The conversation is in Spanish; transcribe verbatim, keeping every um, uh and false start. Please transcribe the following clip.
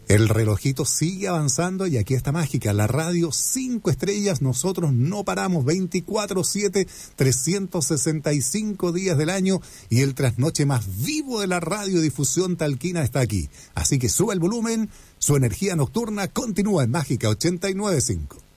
El relojito sigue avanzando y aquí está Mágica, la radio cinco estrellas. Nosotros no paramos veinticuatro siete, trescientos sesenta y cinco días del año y el trasnoche más vivo de la radiodifusión talquina está aquí. Así que sube el volumen, su energía nocturna continúa en Mágica ochenta y nueve punto cinco.